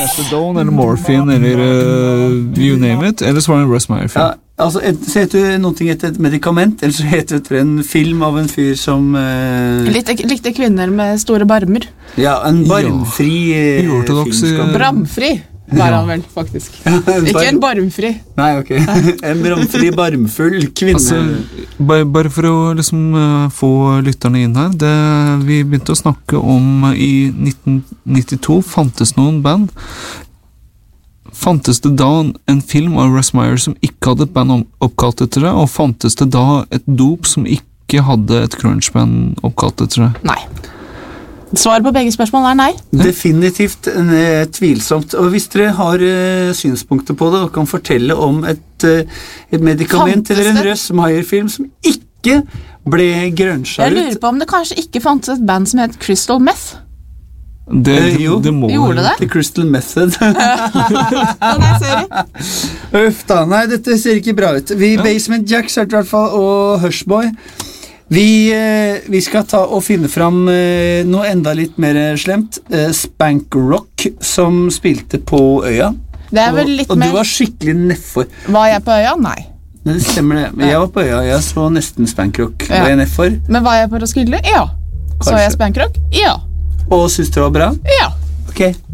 Methadone eller Morphine eller you name it, eller så var det en Russ Meyer-film. Ja, altså, så heter det noe etter et medikament, eller så heter det en film av en fyr som... Likte kvinner med store barmer. Ja, en barmfri film. Bramfri var han vel, faktisk. Ikke en barmfri. Nei, ok. En bramfri, barmfull kvinne. Altså, bare for å liksom få lytterne inn her, vi begynte å snakke om i 1992 fantes noen band. Fantes det da en film av Russ Meyer som ikke hadde et band oppkalt etter det, og fantes det da et dop som ikke hadde et grunge-band oppkalt etter det? Nei. Svaret på begge spørsmål er nei. Definitivt tvilsomt. Og hvis dere har synspunkter på det og kan fortelle om et medikament eller en Russ Meyer-film som ikke ble grønsja ut. Jeg lurer på om det kanskje ikke fantes et band som het Crystal Meth. Det må gjorde det? The Crystal Method. Nei, sorry. Uff da, nei, dette ser ikke bra ut. Basement Jacks er i hvert fall, og Hushboy. Vi skal ta og finne fram noe enda litt mer slemt. Spank Rock, som spilte på Øya. Det er vel litt og mer... du var skikkelig nedfor. Var jeg på Øya? Nei. Det stemmer det. Men jeg var på Øya, jeg så nesten Spank Rock. Var jeg nedfor? Men var jeg på Roskilde? Ja. Kanskje. Så jeg Spank Rock? Ja. Og synes det var bra? Ja. Ok.